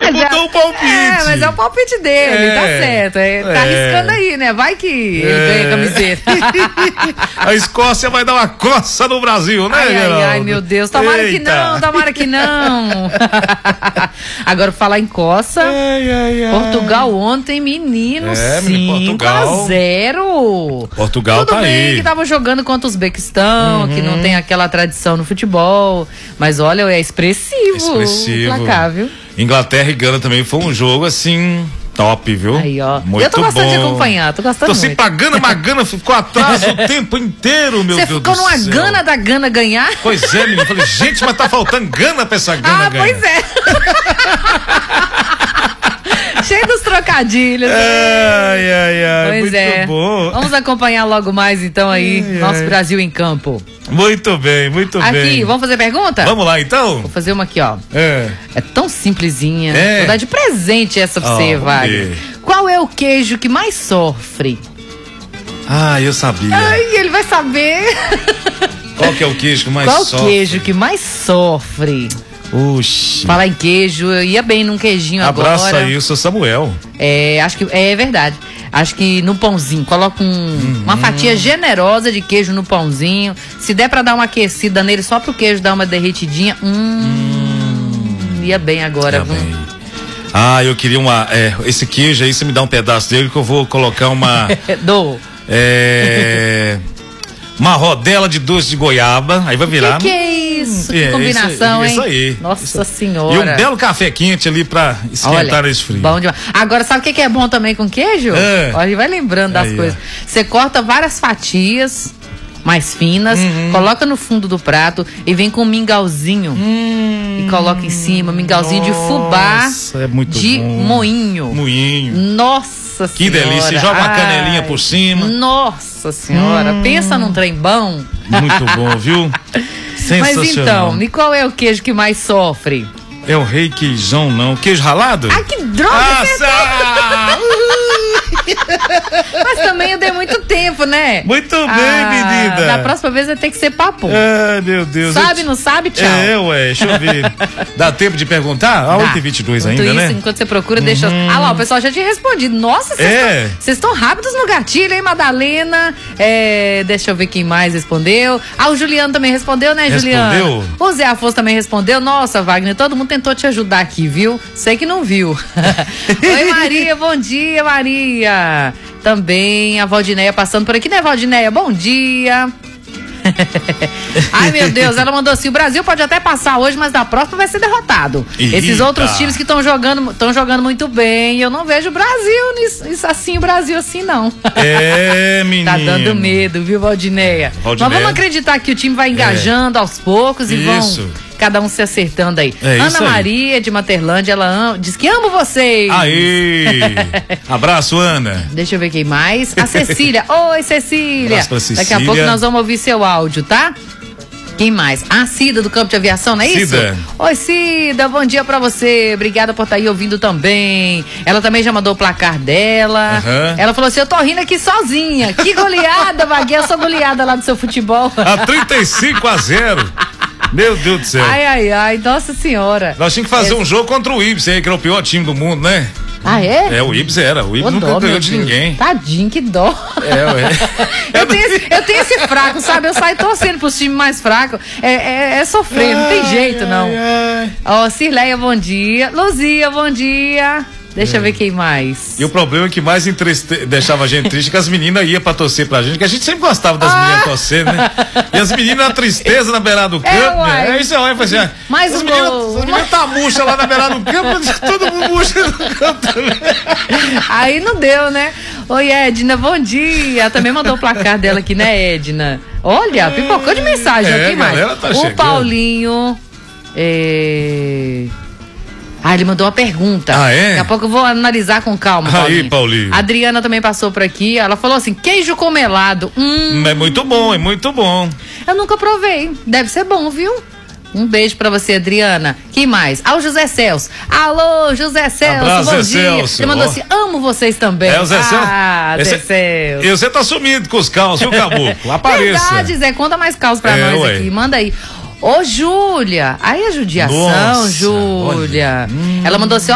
Mudou o palpite. Mas é o palpite dele, tá certo. Tá arriscando aí, né? Vai que ele ganha a camiseta. A Escócia vai dar uma coça no Brasil, né, Geraldo? Ai, meu Deus. Tomara que não, tomara que não. Agora, falar em coça. Portugal ontem, menino, 5-0. Portugal Tudo tá bem aí. que tava jogando contra o Uzbequistão, que não tem aquela tradição no futebol. Mas olha, é expressivo o placar, viu? Inglaterra e Gana também foi um jogo assim top, viu? Aí, ó. Muito eu tô gostando bom de acompanhar, tô gostando muito. muito. Pra Gana, mas Gana ficou atrás o tempo inteiro, meu Deus do céu. Você ficou numa gana da Gana ganhar? Pois é, menino. Eu falei, gente, mas tá faltando Gana pra essa Gana ganhar. Pois é. Cheio dos trocadilhos. Ai, pois muito bom. Vamos acompanhar logo mais então aí, nosso Brasil em campo. Muito bem, muito bem. Aqui, vamos fazer pergunta? Vamos lá então? Vou fazer uma aqui, ó. É tão simplesinha. Vou dar de presente essa pra você, Wagner. Qual é o queijo que mais sofre? Eu sabia. Ai, ele vai saber. Qual que é o queijo que mais sofre? Qual queijo que mais sofre? Oxi. Falar em queijo, eu ia bem num queijinho Abraço agora. aí, o seu Samuel. Acho que é verdade. Acho que no pãozinho, coloca uma fatia generosa de queijo no pãozinho. Se der pra dar uma aquecida nele só pro queijo dar uma derretidinha, ia bem agora. Bem. Eu queria esse queijo aí, você me dá um pedaço dele que eu vou colocar uma uma rodela de doce de goiaba, aí vai virar. Que é isso? Que combinação, isso hein? Aí. Nossa Senhora. E um belo café quente ali pra esquentar esse frio. Bom demais. Agora, sabe o que é bom também com queijo? Olha, vai lembrando das coisas. Você corta várias fatias mais finas, coloca no fundo do prato e vem com um mingauzinho e coloca em cima, mingauzinho de fubá de moinho. Nossa que Senhora. delícia, e joga uma canelinha por cima. Nossa Senhora, pensa num trem bom. Muito bom, viu? Sensacional. Mas então, e qual é o queijo que mais sofre? É o rei queijão, não. Queijo ralado? Ai, que droga! Mas também eu dei muito tempo, né? Muito bem, menina. Da próxima vez vai ter que ser papo. Meu Deus. Sabe, não sabe? Tchau. Deixa eu ver. Dá tempo de perguntar? 8h22 ainda, isso, né? Enquanto você procura, deixa eu... lá, o pessoal já tinha respondido. Nossa, vocês estão rápidos no gatilho, hein, Madalena? Deixa eu ver quem mais respondeu. O Juliano também respondeu, né, Juliano? O Zé Afonso também respondeu. Nossa, Wagner, todo mundo tentou te ajudar aqui, viu? Sei que não viu. Oi, Maria, bom dia, Maria. Também a Valdineia passando por aqui, né, Valdineia? Bom dia. Ai, meu Deus, ela mandou assim: o Brasil pode até passar hoje, mas na próxima vai ser derrotado. Esses outros times que estão jogando muito bem. Eu não vejo o Brasil o Brasil assim, não. Menino. Tá dando medo, viu, Valdineia? Mas vamos acreditar que o time vai engajando aos poucos e vão cada um se acertando aí. Ana Maria de Materlândia, ela diz que amo vocês. Aí. Abraço, Ana. Deixa eu ver quem mais. A Cecília. Oi, Cecília. Abraço pra Cecília. Daqui a pouco nós vamos ouvir seu áudio, tá? Quem mais? A Cida do Campo de Aviação, não é isso? Cida. Oi, Cida, bom dia pra você. Obrigada por estar aí ouvindo também. Ela também já mandou o placar dela. Ela falou assim: eu tô rindo aqui sozinha. Que goleada, Vaguinha. Eu sou goleada lá do seu futebol. 35-0. Meu Deus do céu. Ai, nossa senhora. Nós tínhamos que fazer um jogo contra o Ibis aí, que era o pior time do mundo, né? O Ibis era. O Ibis nunca ganhou de ninguém. Tadinho, que dó. Eu tenho esse fraco, sabe? Eu saio torcendo pros times mais fracos. É sofrer, não tem jeito, não. Cirleia, bom dia. Luzia, bom dia. Deixa eu ver quem mais. E o problema é que mais deixava a gente triste que as meninas iam pra torcer pra gente, que a gente sempre gostava das meninas torcendo, né? E as meninas na tristeza na beirada do campo, né? Aí você olha e fala assim: mais as meninas tá murcha lá na beirada do campo, todo mundo murcha no campo também. Aí não deu, né? Oi, Edna, bom dia. Ela também mandou o placar dela aqui, né, Edna? Olha, pipocou de mensagem aqui mais. Tá o chegando. Paulinho. Ele mandou uma pergunta. Daqui a pouco eu vou analisar com calma, Paulinho. Aí, Paulinho. A Adriana também passou por aqui. Ela falou assim: queijo com melado. É muito bom, é muito bom. Eu nunca provei. Deve ser bom, viu? Um beijo pra você, Adriana. Quem mais? O José Celso. Alô, José Celso, abraço, bom Zé dia. Celso. Ele mandou assim: amo vocês também. O Zé Celso. Zé Celso. E você tá sumido com os caos, viu, Caboclo? Apareça. Verdade, Zé, conta mais caos pra nós aqui. Manda aí. Ô, Júlia. Aí a judiação, Júlia. Ela mandou assim: